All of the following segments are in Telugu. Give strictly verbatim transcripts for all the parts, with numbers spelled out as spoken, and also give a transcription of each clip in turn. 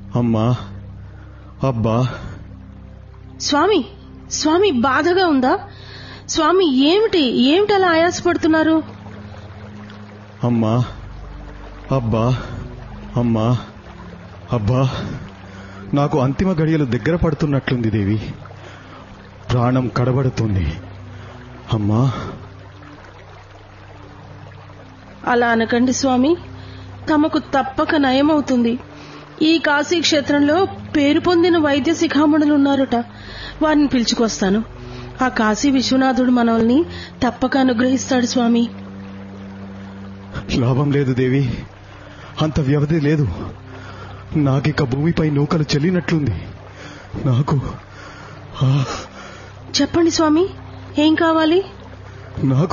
అమ్మా, అబ్బా. స్వామి, స్వామి బాధగా ఉందా? స్వామి ఏమిటి ఏమిటలా ఆయాసపడుతున్నారు? అమ్మా, అబ్బా, అమ్మా, అబ్బా. నాకు అంతిమ గడియలు దగ్గర పడుతున్నట్లుంది దేవి. ప్రాణం కడబడుతుంది. అమ్మా. అలా అనకండి స్వామి, తమకు తప్పక నయమవుతుంది. ఈ కాశీ క్షేత్రంలో పేరు పొందిన వైద్య శిఖామణులున్నారట, వారిని పిలుచుకొస్తాను. ఆ కాశీ విశ్వనాథుడు మనల్ని తప్పక అనుగ్రహిస్తాడు స్వామి. లాభం లేదు దేవి, అంత వ్యవధి లేదు. నాకిక భూమిపై నూకలు చెల్లినట్లుంది. నాకు చెప్పండి స్వామి, ఏం కావాలి? నాకు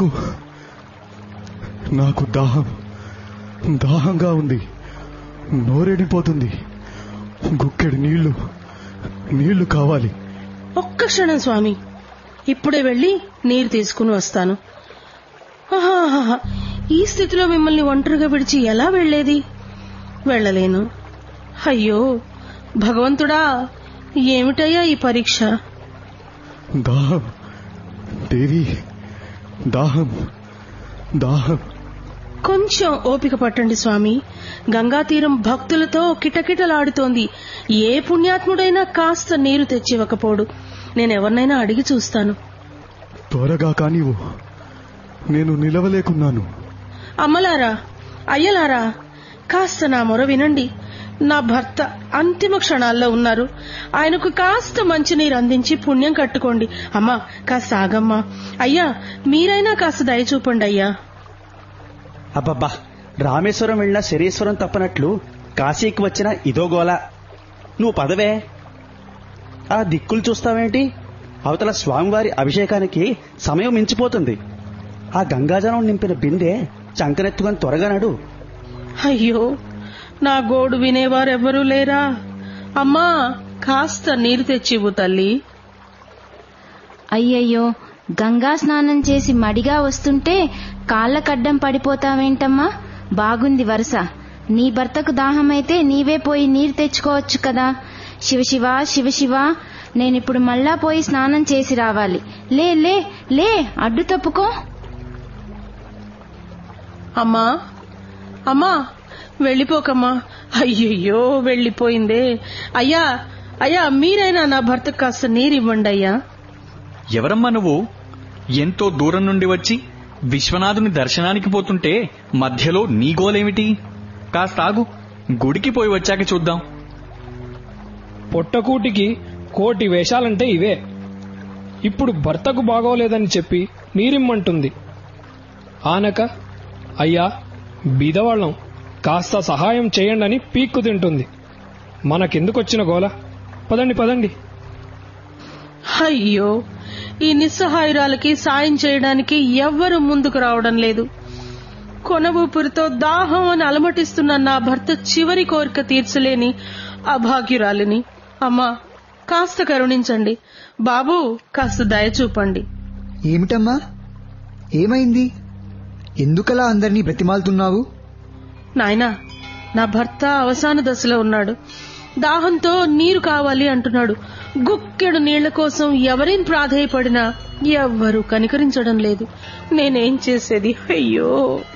నాకు దాహం దాహంగా ఉంది. నోరెడిపోతుంది. గుక్కెడు నీళ్లు నీళ్లు కావాలి. ఒక్క క్షణం స్వామి, ఇప్పుడే వెళ్లి నీరు తీసుకుని వస్తాను. ఈ స్థితిలో మిమ్మల్ని ఒంటరిగా విడిచి ఎలా వెళ్లేది? వెళ్లలేను. అయ్యో భగవంతుడా, ఏమిటయ్యా ఈ పరీక్ష? దాహం దేవి, దాహం దాహం. కొంచెం ఓపిక పట్టండి స్వామి. గంగా తీరం భక్తులతో కిటకిటలాడుతోంది. ఏ పుణ్యాత్ముడైనా కాస్త నీరు తెచ్చివ్వకపోడు. నేనెవరినైనా అడిగి చూస్తాను. త్వరగా కానివ్వు, నేను నిలవలేకున్నాను. అమ్మలారా, అయ్యలారా, కాస్త నా మొర వినండి. నా భర్త అంతిమ క్షణాల్లో ఉన్నారు. ఆయనకు కాస్త మంచినీరు అందించి పుణ్యం కట్టుకోండి. అమ్మా, కాస్త ఆగమ్మా. అయ్యా, మీరైనా కాస్త దయ చూపండి అయ్యా. అబ్బబ్బా, రామేశ్వరం వెళ్ళినా శరీశ్వరం తప్పనట్లు కాశీకి వచ్చిన ఇదో గోల. నువ్వు పదవే. ఆ దిక్కులు చూస్తావేంటి? అవతల స్వామివారి అభిషేకానికి సమయం మించిపోతుంది. ఆ గంగాజలం నింపిన బిందె చంకనెత్తుకొని త్వరగా నడు. అయ్యో, నా గోడు వినేవారెవ్వరూ లేరా? అమ్మా, కాస్త నీరు తెచ్చివ్వు తల్లి. అయ్యయ్యో, గంగా స్నానం చేసి మడిగా వస్తుంటే కాళ్ళకడ్డం పడిపోతావేంటమ్మా? బాగుంది వరుస. నీ భర్తకు దాహమైతే నీవే పోయి నీరు తెచ్చుకోవచ్చు కదా. శివశివ శివశివ, నేనిప్పుడు మళ్ళా పోయి స్నానం చేసి రావాలి. లే లే లే, అడ్డు తప్పుకో. అమ్మా, అమ్మా, వెళ్లిపోకమ్మా. అయ్యయ్యో, వెళ్లిపోయిందే. అయ్యా, అయ్యా, మీరైనా నా భర్తకు కాస్త నీరివ్వండి అయ్యా. ఎవరమ్మా నువ్వు? ఎంతో దూరం నుండి వచ్చి విశ్వనాథుని దర్శనానికి పోతుంటే మధ్యలో నీ గోలేమిటి? కాస్త ఆగు, గుడికి పోయి వచ్చాక చూద్దాం. పొట్టకూటికి కోటి వేషాలంటే ఇవే. ఇప్పుడు భర్తకు బాగోలేదని చెప్పి నీరిమ్మంటుంది. ఆనక అయ్యా బీదవాళ్లం, కాస్త సహాయం చేయండని పీక్కు తింటుంది. మనకెందుకొచ్చిన గోల? పదండి పదండి. అయ్యో, ఈ నిస్సహాయురాలకి సాయం చేయడానికి ఎవ్వరూ ముందుకు రావడం లేదు. కొన ఊపిరితో దాహం అని అలమటిస్తున్న నా భర్త చివరి కోరిక తీర్చలేని అభాగ్యురాలిని. అమ్మా, కాస్త కరుణించండి. బాబూ, కాస్త దయ చూపండి. ఏమిటమ్మా, ఏమైంది? ఎందుకలా అందరినీ బ్రతిమాలుతున్నావు? నాయనా, నా భర్త అవసాన దశలో ఉన్నాడు. దాహంతో నీరు కావాలి అంటున్నాడు. గుక్కెడు నీళ్ల కోసం ఎవరేం ప్రాధేయపడినా ఎవ్వరూ కనికరించడం లేదు. నేనేం చేసేది? అయ్యో.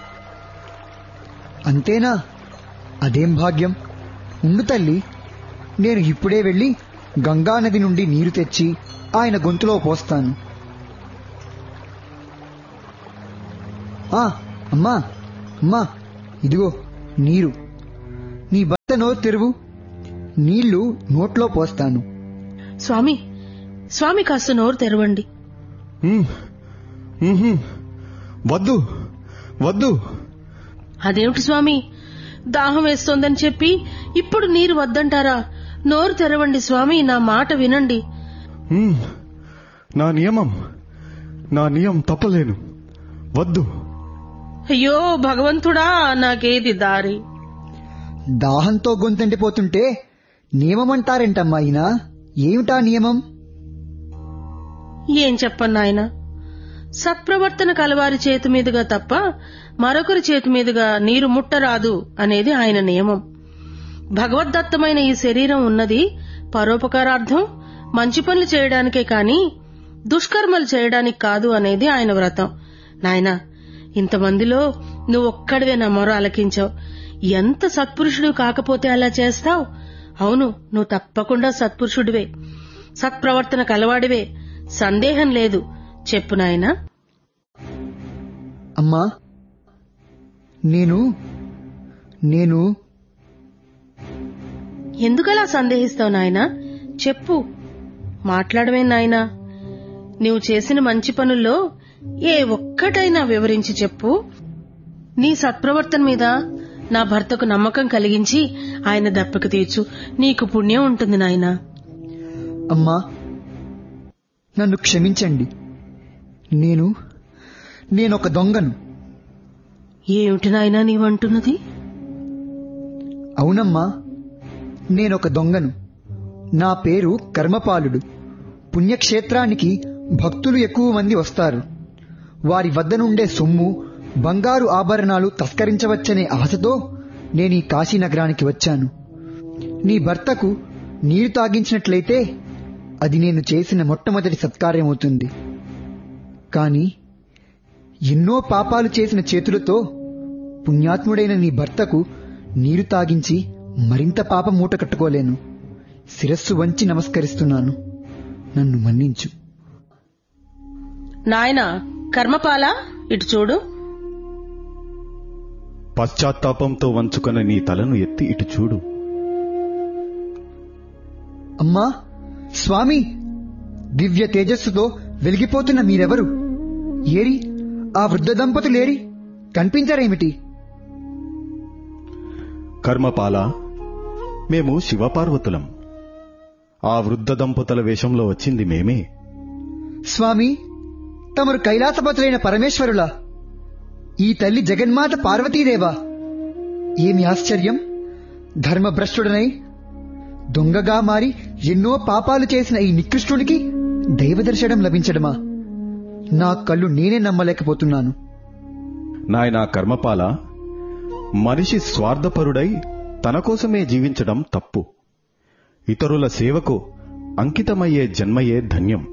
అంతేనా? అదేం భాగ్యం. ఉండు తల్లి, నేను ఇప్పుడే వెళ్లి గంగానది నుండి నీరు తెచ్చి ఆయన గొంతులో పోస్తాను. ఆ అమ్మా, అమ్మా, ఇదిగో నీరు. నీ భర్త నోరు తెరువు, నీళ్లు నోట్లో పోస్తాను. స్వామి, స్వామి, కాస్త నోరు తెరవండి. వద్దు వద్దు. అదేమిటి స్వామి, దాహం వేస్తోందని చెప్పి ఇప్పుడు నీరు వద్దంటారా? నోరు తెరవండి స్వామి, నా మాట వినండి. నా నియమం నా నియమం తప్పలేను. వద్దు. అయ్యో భగవంతుడా, నాకేది దారి? దాహంతో గొంతంటిపోతుంటే నియమమంటారేంటమ్మా ఈయన? ఏమిటా నియమం? ఏం చెప్పను నాయన. సత్ప్రవర్తన కలవారి చేతి మీదుగా తప్ప మరొకరి చేతి మీదుగా నీరు ముట్టరాదు అనేది ఆయన నియమం. భగవద్దత్తమైన ఈ శరీరం ఉన్నది పరోపకారార్థం మంచి పనులు చేయడానికే కాని దుష్కర్మలు చేయడానికి కాదు అనేది ఆయన వ్రతం. నాయనా, ఇంతమందిలో నువ్వు ఒక్కడివే నా మొర ఆలకించావు. ఎంత సత్పురుషుడు కాకపోతే అలా చేస్తావు? అవును, నువ్వు తప్పకుండా సత్పురుషుడివే, సత్ప్రవర్తన కలవాడివే, సందేహం లేదు. చెప్పు నాయనా. అమ్మా, నేను నేను ఎందుకలా సందేహిస్తావు నాయనా? చెప్పు, మాట్లాడమే నాయనా. నీవు చేసిన మంచి పనుల్లో ఏ ఒక్కటైనా వివరించి చెప్పు. నీ సత్ప్రవర్తన మీద నా భర్తకు నమ్మకం కలిగించి ఆయన దప్పక తీర్చు. నీకు పుణ్యం ఉంటుంది నాయనా. అమ్మా, నన్ను క్షమించండి. నేను నేనొక దొంగను. ఏమిటి నాయనా నీవంటున్నది? అవునమ్మా, నేనొక దొంగను. నా పేరు కర్మపాలుడు. పుణ్యక్షేత్రానికి భక్తులు ఎక్కువ మంది వస్తారు. వారి వద్ద నుండే సొమ్ము, బంగారు ఆభరణాలు తస్కరించవచ్చనే ఆశతో నేను ఈ కాశీనగరానికి వచ్చాను. నీ భర్తకు నీరు తాగించినట్లయితే అది నేను చేసిన మొట్టమొదటి సత్కార్యమవుతుంది. కాని ఎన్నో పాపాలు చేసిన చేతులతో పుణ్యాత్ముడైన నీ భర్తకు నీరు తాగించి మరింత పాప మూట కట్టుకోలేను. శిరస్సు వంచి నమస్కరిస్తున్నాను. నన్ను మన్నించు. నాయనా కర్మపాల, ఇటు చూడు. పశ్చాత్తాపంతో వంచుకున్న నీ తలను ఎత్తి ఇటు చూడు. అమ్మా, స్వామి, దివ్య తేజస్సుతో వెలిగిపోతున్న మీరెవరు? ఏరి ఆ వృద్ధ దంపతులేరి? కనిపించరేమిటి? కర్మపాల, మేము శివపార్వతులం. ఆ వృద్ధ దంపతుల వేషంలో వచ్చింది మేమే. స్వామి, తమరు కైలాసపతులైన పరమేశ్వరులా? ఈ తల్లి జగన్మాత పార్వతీదేవా? ఏమి ఆశ్చర్యం! ధర్మభ్రష్టుడనై దొంగగా మారి ఎన్నో పాపాలు చేసిన ఈ నికృష్టునికి దైవదర్శనం లభించడమా? నా కళ్ళు నేనే నమ్మలేకపోతున్నాను. నాయనా కర్మపాల, మనిషి స్వార్థపరుడై తన కోసమే జీవించడం తప్పు. ఇతరుల సేవకు అంకితమయ్యే జన్మయే ధన్యం.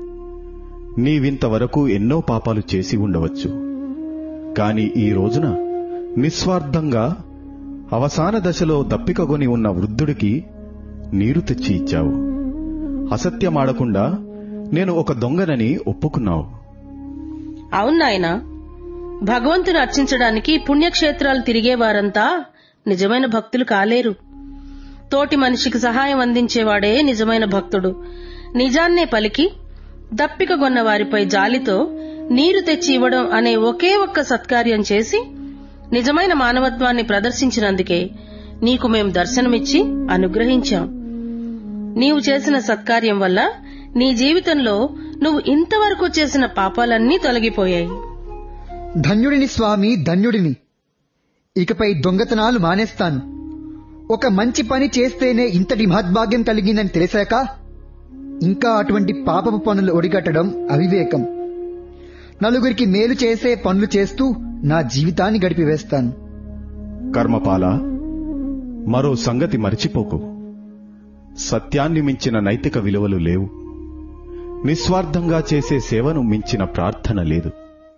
నీవింతవరకు ఎన్నో పాపాలు చేసి ఉండవచ్చు. కాని ఈ రోజున నిస్వార్థంగా అవసాన దశలో దప్పికగొని ఉన్న వృద్ధుడికి నీరు తెచ్చి ఇచ్చావు. అసత్యమాడకుండా నేను ఒక దొంగనని ఒప్పుకున్నావు. అవునాయనా, భగవంతుని అర్చించడానికి పుణ్యక్షేత్రాలు తిరిగేవారంతా నిజమైన భక్తులు కాలేరు. తోటి మనిషికి సహాయం అందించేవాడే నిజమైన భక్తుడు. నిజాన్నే పలికి దప్పికగొన్న వారిపై జాలితో నీరు తెచ్చి ఇవ్వడం అనే ఒకే ఒక్క సత్కార్యం చేసి నిజమైన మానవత్వాన్ని ప్రదర్శించినందుకే నీకు మేం దర్శనమిచ్చి అనుగ్రహించాం. నీవు చేసిన సత్కార్యం వల్ల నీ జీవితంలో నువ్వు ఇంతవరకు చేసిన పాపాలన్నీ తొలగిపోయాయి. ధన్యుడిని స్వామి, ధన్యుడిని. ఇకపై దొంగతనాలు మానేస్తాను. ఒక మంచి పని చేస్తేనే ఇంతటి మహద్భాగ్యం కలిగిందని తెలిసాక ఇంకా అటువంటి పాపపు పనులు ఒడిగట్టడం అవివేకం. నలుగురికి మేలు చేసే పనులు చేస్తూ నా జీవితాన్ని గడిపివేస్తాను. కర్మపాల, మరో సంగతి మరిచిపోకు. సత్యాన్ని మించిన నైతిక విలువలు లేవు. నిస్వార్థంగా చేసే సేవను మించిన ప్రార్థన లేదు.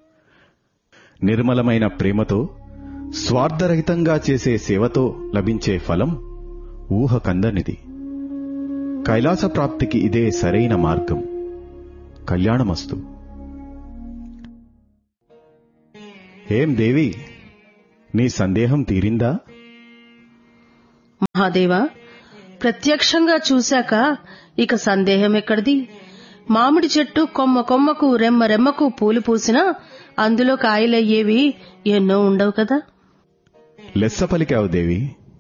నిర్మలమైన ప్రేమతో స్వార్థరహితంగా చేసే సేవతో లభించే ఫలం ఊహ కందనిది. కైలాస ప్రాప్తికి ఇదే సరైన మార్గం. కళ్యాణమస్తు. ఏం దేవి, నీ సందేహం తీరిందా? మహాదేవా, ప్రత్యక్షంగా చూశాక ఇక సందేహం ఎక్కడిది? మామిడి చెట్టు కొమ్మ కొమ్మకు రెమ్మ రెమ్మకు పూలు పూసినా అందులో కాయలయ్యేవి ఎన్నో ఉండవు కదా. లెస్స పలికావు దేవి.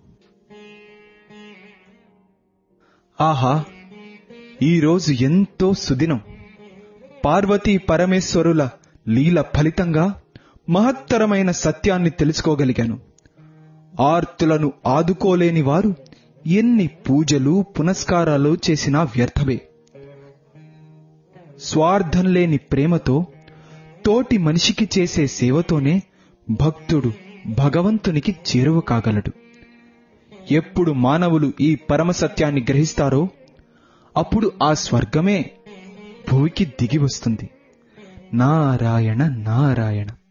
ఆహా, ఈరోజు ఎంతో సుదినం. పార్వతీ పరమేశ్వరుల లీల ఫలితంగా మహత్తరమైన సత్యాన్ని తెలుసుకోగలిగాను. ఆర్తులను ఆదుకోలేని వారు ఎన్ని పూజలు పునస్కారాలు చేసినా వ్యర్థమే. స్వార్థం లేని ప్రేమతో తోటి మనిషికి చేసే సేవతోనే భక్తుడు భగవంతునికి చేరువ కాగలడు. ఎప్పుడు మానవులు ఈ పరమసత్యాన్ని గ్రహిస్తారో అప్పుడు ఆ స్వర్గమే భూమికి దిగి వస్తుంది. నారాయణ నారాయణ.